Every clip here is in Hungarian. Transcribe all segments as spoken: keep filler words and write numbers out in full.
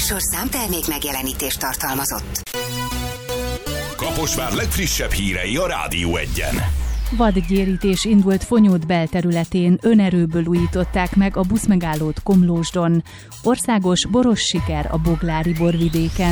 műsor számtermék megjelenítést tartalmazott. Kaposvár legfrissebb hírei a Rádió Egyen. Vadgyérítés indult Fonyód belterületén, önerőből újították meg a buszmegállót Komlósdon. Országos boros siker a Boglári borvidéken.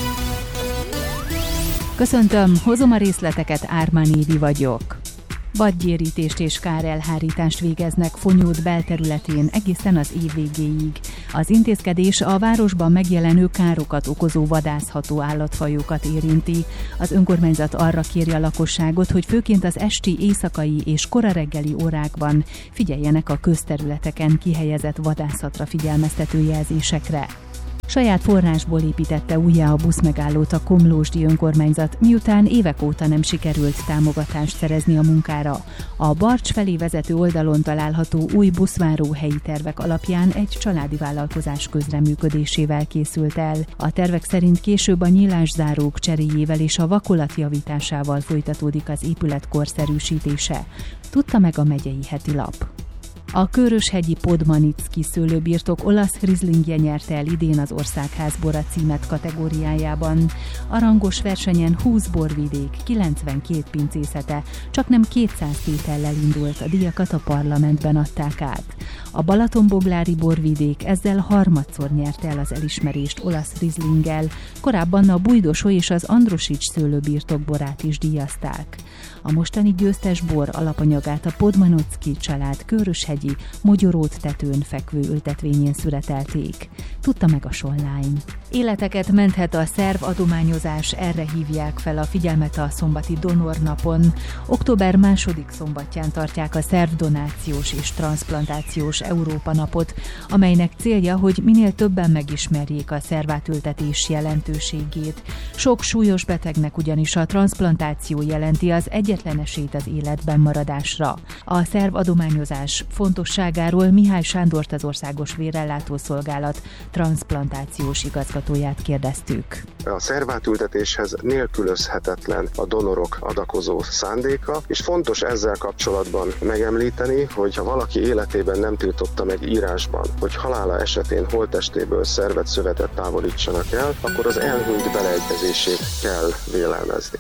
Köszöntöm, hozom a részleteket, Ármán Évi vagyok. Vadgyérítést és kárelhárítást végeznek Fonyód belterületén egészen az év végéig. Az intézkedés a városban megjelenő károkat okozó vadászható állatfajokat érinti. Az önkormányzat arra kéri a lakosságot, hogy főként az esti, éjszakai és kora reggeli órákban figyeljenek a közterületeken kihelyezett vadászatra figyelmeztető jelzésekre. Saját forrásból építette újjá a buszmegállót a komlósdi önkormányzat, miután évek óta nem sikerült támogatást szerezni a munkára. A Barcs felé vezető oldalon található új buszváró helyi tervek alapján egy családi vállalkozás közreműködésével készült el. A tervek szerint később a nyílászárók cseréjével és a vakolat javításával folytatódik az épület korszerűsítése, tudta meg a megyei heti lap. A Köröshegyi Podmanicki szőlőbirtok olasz rizlingje nyerte el idén az Országház bora címet kategóriájában. A rangos versenyen húsz borvidék, kilencvenkét pincészete, csak nem kétszáz tétellel indult, a díjakat a parlamentben adták át. A Balatonboglári borvidék ezzel harmadszor nyerte el az elismerést olasz rizlinggel, korábban a Bújdosó és az Androsics szőlőbirtok borát is díjazták. A mostani győztes bor alapanyagát a Podmanicki család Köröshegyi, mogyorót tetőn fekvő ültetvényén szüretelték, tudta meg a Sonline. Életeket menthet a szervadományozás, erre hívják fel a figyelmet a szombati donornapon. Október második szombatján tartják a szervdonációs és transzplantációs Európa napot, amelynek célja, hogy minél többen megismerjék a szervátültetés jelentőségét. Sok súlyos betegnek ugyanis a transzplantáció jelenti az egyetlen esélyt az életben maradásra. A szervadományozás fontosságáról Mihály Sándort, az Országos Vérellátószolgálat transzplantációs igazgatóját kérdeztük. A szervátültetéshez nélkülözhetetlen a donorok adakozó szándéka, és fontos ezzel kapcsolatban megemlíteni, hogy ha valaki életében nem tiltotta meg írásban, hogy halála esetén holttestéből szervet, szövetet távolítsanak el, akkor az elhunyt beleegyezését kell vélelmezni.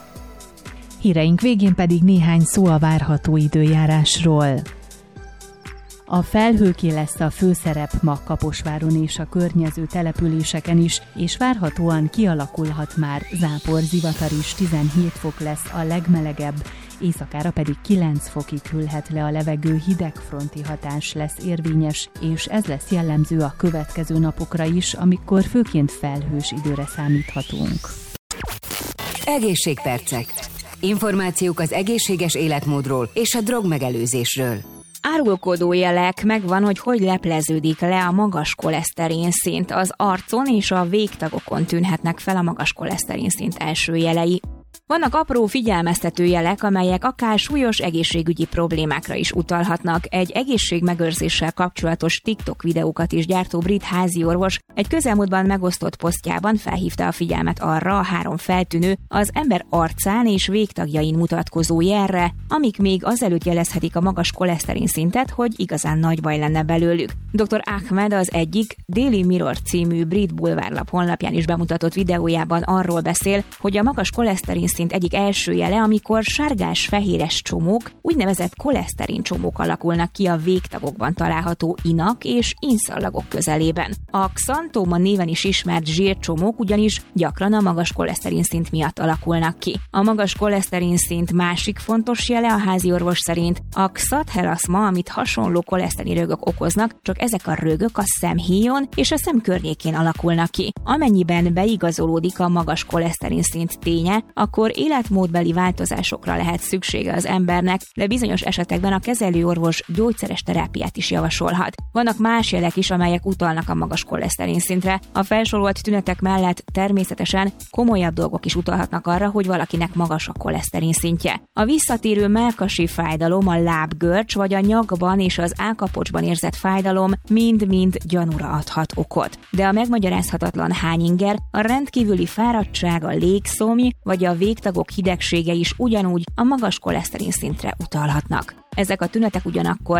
Híreink végén pedig néhány szó a várható időjárásról. A felhőké lesz a főszerep ma Kaposváron és a környező településeken is, és várhatóan kialakulhat már zápor, zivatar is, tizenhét fok lesz a legmelegebb, éjszakára pedig kilenc fokig hűlhet le a levegő, hidegfronti hatás lesz érvényes, és ez lesz jellemző a következő napokra is, amikor főként felhős időre számíthatunk. Egészségpercek. Információk az egészséges életmódról és a drogmegelőzésről. Árulkodó jelek megvan, hogy hogy lepleződik le a magas koleszterin szint. Az arcon és a végtagokon tűnhetnek fel a magas koleszterin szint első jelei. Vannak apró figyelmeztető jelek, amelyek akár súlyos egészségügyi problémákra is utalhatnak. Egy egészségmegőrzéssel kapcsolatos TikTok videókat is gyártó brit háziorvos egy közelmúltban megosztott posztjában felhívta a figyelmet arra a három feltűnő, az ember arcán és végtagjain mutatkozó jelre, amik még azelőtt jelezhetik a magas koleszterin szintet, hogy igazán nagy baj lenne belőlük. doktor Ahmed az egyik Daily Mirror című brit bulvárlap honlapján is bemutatott videójában arról beszél, hogy a magas koleszterin szint egyik első jele, amikor sárgás-fehéres csomók, úgynevezett koleszterin csomók alakulnak ki a végtagokban található inak és inszallagok közelében. A xantóma néven is ismert zsírcsomók ugyanis gyakran a magas koleszterin szint miatt alakulnak ki. A magas koleszterin szint másik fontos jele a háziorvos szerint a xathelaszma, amit hasonló koleszterin rögök okoznak, csak ezek a rögök a szemhéjon és a szem környékén alakulnak ki. Amennyiben beigazolódik a magas koleszterin szint ténye, akkor életmódbeli változásokra lehet szüksége az embernek, de bizonyos esetekben a kezelőorvos gyógyszeres terápiát is javasolhat. Vannak más jelek is, amelyek utalnak a magas koleszterin szintre. A felsorolt tünetek mellett természetesen komolyabb dolgok is utalhatnak arra, hogy valakinek magas a koleszterin szintje. A visszatérő mellkasi fájdalom, a lábgörcs vagy a nyakban és az állkapocsban érzett fájdalom mind-mind gyanúra adhat okot. De a megmagyarázhatatlan hányinger, a rendkívüli fáradtság, a légszomj vagy a végtagok hidegsége is ugyanúgy a magas koleszterin szintre utalhatnak. Ezek a tünetek ugyanakkor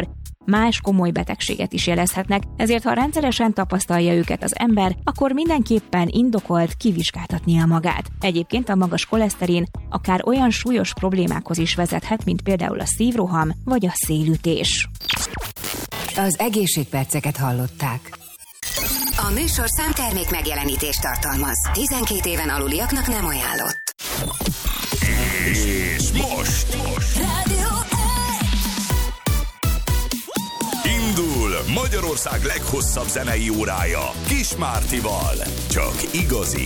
más komoly betegséget is jelezhetnek, ezért ha rendszeresen tapasztalja őket az ember, akkor mindenképpen indokolt kivizsgáltatnia magát. Egyébként a magas koleszterin akár olyan súlyos problémákhoz is vezethet, mint például a szívroham vagy a szélütés. Az egészségperceket hallották. A műsorszám termék megjelenítést tartalmaz. tizenkét éven aluliaknak nem ajánlott. És most, most. Rádió indul Magyarország leghosszabb zenei órája Kis Mártival. Csak igazi